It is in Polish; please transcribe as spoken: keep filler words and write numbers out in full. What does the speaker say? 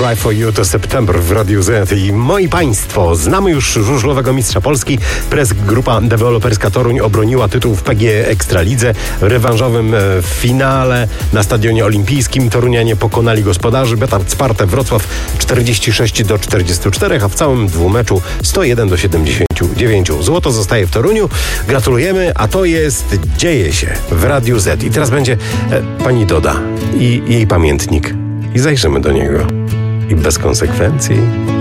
Cry for You to September w Radiu Z. I moi państwo, znamy już żużlowego mistrza Polski. Press Grupa Deweloperska Toruń obroniła tytuł w P G Ekstralidze. W rewanżowym finale na Stadionie Olimpijskim torunianie pokonali gospodarzy Betard Spartę Wrocław czterdzieści sześć do czterdziestu czterech, a w całym dwumeczu sto jeden do siedemdziesięciu dziewięciu. Złoto zostaje w Toruniu. Gratulujemy, a to jest Dzieje się w Radiu Z. I teraz będzie e, pani Doda i jej pamiętnik. I zajrzymy do niego. I bez konsekwencji.